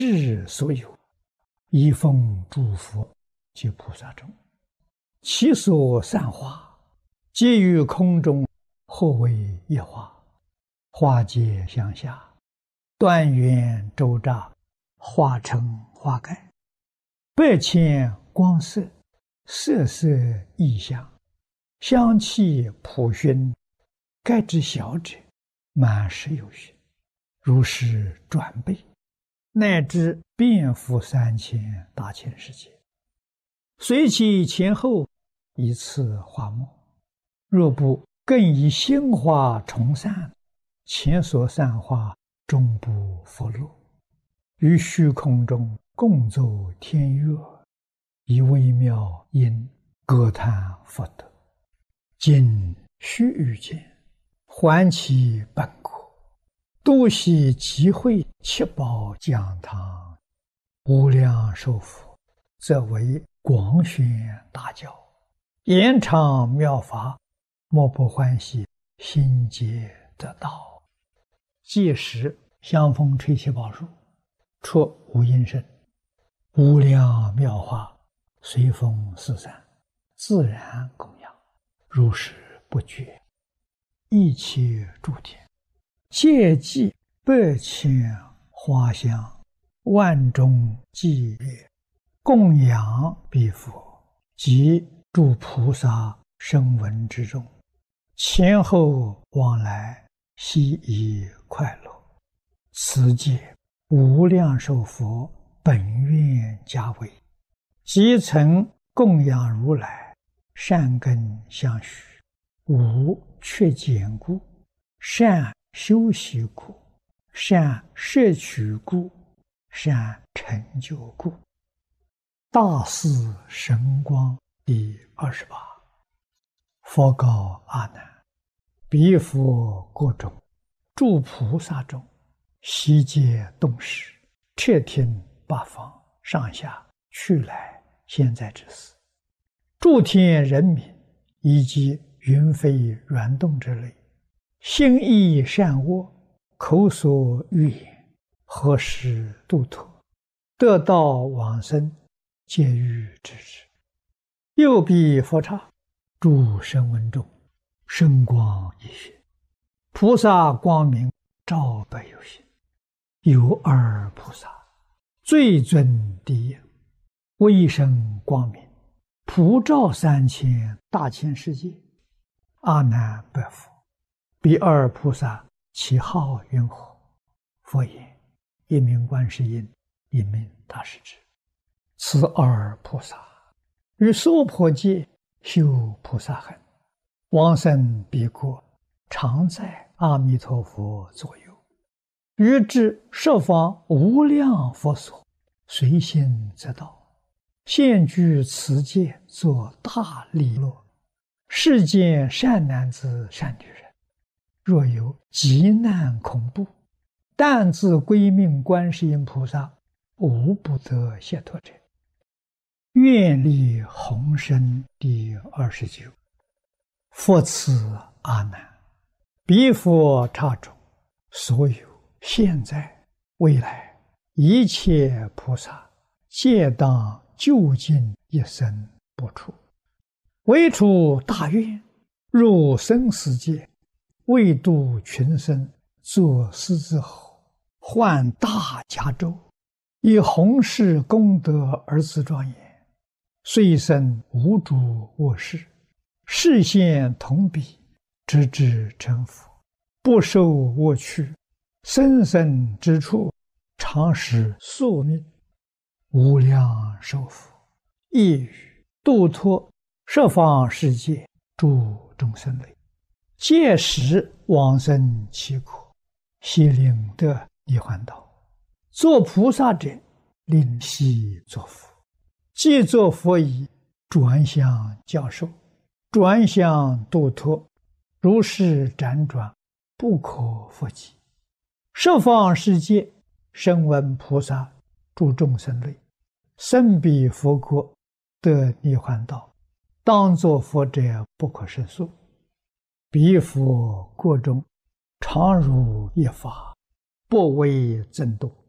日所有，一奉诸佛及菩萨中，其所散花，皆于空中，或为业花，花皆相下，断缘周匝，化成花盖，百千光色，色色异香，香气普熏，盖之小者，满十有余，如是转倍，乃至遍覆3000大千世界，随其前后，一次花末。若不更以心花重散，前所散花终不复落，于虚空中共奏天乐，以微妙音歌叹佛德。今须臾间，还其本国，度悉集会七宝讲堂，无量寿佛，则为广宣大教，延长妙法，莫不欢喜，心皆得道。届时香风吹七宝树，出无音声，无量妙法随风四散，自然供养，如是不绝。一切诸天皆记百千花香，万众伎乐，供养彼佛及诸菩萨声闻之中，前后往来，悉以快乐。此界无量寿佛本愿家为，即曾供养如来，善根相续，无缺减故，善修习故，善摄取故，善成就故。大士神光第28。佛告阿难：彼佛国中，诸菩萨中，悉皆动识，彻听八方上下去来现在之事，诸天人民以及云飞软动之类，心意善恶，口所欲言，何时度脱，得道往生，皆欲知之。又彼佛刹，诸声闻中，声光一现，菩萨光明照百有心。有二菩萨，最尊第一，威声光明，普照3000大千世界。阿难白佛：彼二菩萨其号云何？佛言：一名观世音，一名大势至。此二菩萨于娑婆界修菩萨行，往生彼国，常在阿弥陀佛左右，于至十方无量佛所，随心则到，现居此界，作大利乐。世间善男子善女人，若有急难恐怖，但自归命观世音菩萨，无不得解脱者。愿力宏深第29。佛赐阿难：彼佛刹中，所有现在未来一切菩萨，皆当究竟一生不出，唯除大愿，入生死界，为度群生，作狮子吼，唤大迦州，以弘誓功德而自庄严，虽生无诸恶事，示现同彼，直至成佛，不受恶趣，生生之处，常使宿命。无量寿佛亦语度脱十方世界诸众生类，届时往生其国，悉令得涅槃道。作菩萨者，令悉作佛。既作佛已，转向教授，转向度脱，如是辗转，不可复计。十方世界声闻菩萨诸众生类，生彼佛国，得涅槃道，当作佛者不可胜数。彼佛国中，常如一法，不为增多。